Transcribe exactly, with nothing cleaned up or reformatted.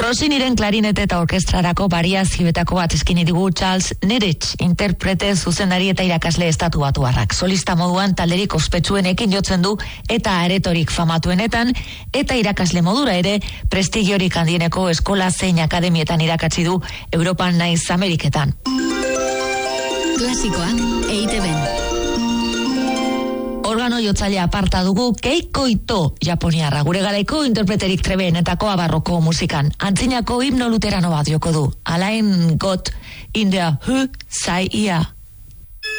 Rossiniren klarinete eta orkestrarako variazioetako bat eskini digu Charles Nerich, interprete, zuzendari eta irakasle estatu batuarrak. Solista moduan talderik ospetsuenekin jotzen du eta aretorik famatuenetan, eta irakasle modura ere prestigiorik handieneko eskola zein akademietan irakatsi du Europan naiz Ameriketan. Klasikoak E I Te Be. Organo jotzaile aparta dugu Keiko Ito, japoniarra, gure garaiko interpreterik trebenetako abarroko musikan. Antzinako himno luterano bat joko du. Alain Gott in der Hu Sai Ia.